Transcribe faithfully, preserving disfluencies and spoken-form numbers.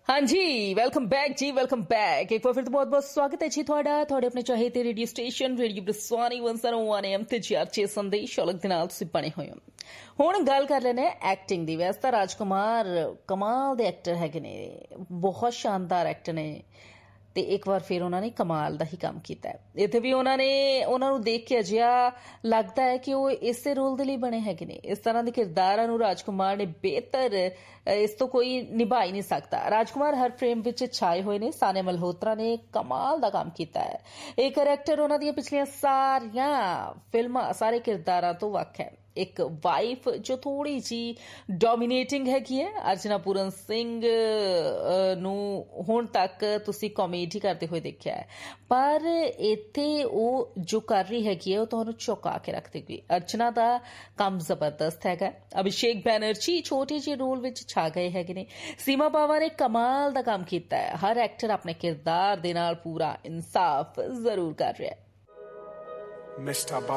हाँ जी, welcome back जी, welcome back. एक बार फिर तो बहुत बहुत स्वागत है जी ਤੁਹਾਡਾ ਤੁਹਾਡੇ ਆਪਣੇ ਚਾਹੀਦੇ ਰੇਡੀਓ ਸਟੇਸ਼ਨ ਰੇਡੀਓ ਬਰਸਵਾਨੀ ਇੱਕ ਸੌ ਇੱਕ ਐਮ ਤੇ ਚਰਚੇ ਸੰਦੇਸ਼ ਅਲੱਗ ਦੇ ਨਾਲ ਤੁਸੀਂ ਬਣੇ ਹੋਏ ਹੋ। ਹੁਣ ਗੱਲ ਕਰ ਲੈਣੇ ਐਕਟਿੰਗ ਦੀ। ਵੈਸੇ ਤਾਂ ਰਾਜਕੁਮਾਰ ਕਮਾਲ ਦੇ ਐਕਟਰ ਹੈਗੇ ਨੇ, ਬਹੁਤ ਸ਼ਾਨਦਾਰ ਐਕਟਰ ਨੇ ਤੇ ਇੱਕ ਵਾਰ ਫਿਰ ਉਹਨਾਂ ਨੇ ਕਮਾਲ ਦਾ ਹੀ ਕੰਮ ਕੀਤਾ ਹੈ। ਇੱਥੇ ਵੀ ਉਹਨਾਂ ਨੇ ਉਹਨਾਂ ਨੂੰ ਦੇਖ ਕੇ ਅਜਿਹਾ ਲੱਗਦਾ ਹੈ ਕਿ ਉਹ ਇਸੇ ਰੋਲ ਦੇ ਲਈ ਬਣੇ ਹੈਗੇ ਨੇ। ਇਸ ਤਰ੍ਹਾਂ ਦੇ ਕਿਰਦਾਰਾਂ ਨੂੰ ਰਾਜਕੁਮਾਰ ਨੇ ਬਿਹਤਰ ਇਸ ਤੋਂ ਕੋਈ ਨਿਭਾ ਹੀ ਨਹੀਂ ਸਕਦਾ। ਰਾਜਕੁਮਾਰ ਹਰ ਫਰੇਮ ਵਿੱਚ ਛਾਏ ਹੋਏ ਨੇ। ਸਾਨੀਆ ਮਲਹੋਤਰਾ ਨੇ ਕਮਾਲ ਦਾ ਕੰਮ ਕੀਤਾ ਹੈ। ਇਹ ਕਰੈਕਟਰ ਉਹਨਾਂ ਦੀਆਂ ਪਿਛਲੀਆਂ ਸਾਰੀਆਂ ਫਿਲਮਾਂ ਸਾਰੇ ਕਿਰਦਾਰਾਂ ਤੋਂ ਵੱਖ ਹੈ। ਇੱਕ ਵਾਈਫ ਜੋ ਥੋੜੀ ਜੀ ਡੋਮੀਨੇਟਿੰਗ ਹੈਗੀ ਹੈ। ਅਰਚਨਾ ਪੂਰਨ ਸਿੰਘ ਨੂੰ ਹੁਣ ਤੱਕ ਤੁਸੀਂ ਕਾਮੇਡੀ ਕਰਦੇ ਹੋਏ ਦੇਖਿਆ ਹੈ, ਪਰ ਇੱਥੇ ਉਹ ਜੋ ਕਰ ਰਹੀ ਹੈਗੀ ਹੈ ਉਹ ਤੁਹਾਨੂੰ ਚੌਂਕਾ ਕੇ ਰੱਖ ਦੇਗੀ। ਅਰਚਨਾ ਦਾ ਕੰਮ ਜ਼ਬਰਦਸਤ ਹੈਗਾ। ਅਭਿਸ਼ੇਕ ਬੈਨਰਜੀ ਛੋਟੇ ਜਿਹੇ ਰੋਲ ਵਿੱਚ ਛਾ ਗਏ ਹੈਗੇ ਨੇ। ਸੀਮਾ ਬਾਵਾ ਨੇ ਕਮਾਲ ਦਾ ਕੰਮ ਕੀਤਾ ਹੈ। ਹਰ ਐਕਟਰ ਆਪਣੇ ਕਿਰਦਾਰ ਦੇ ਨਾਲ ਪੂਰਾ ਇਨਸਾਫ ਜ਼ਰੂਰ ਕਰ ਰਿਹਾ ਹੈ।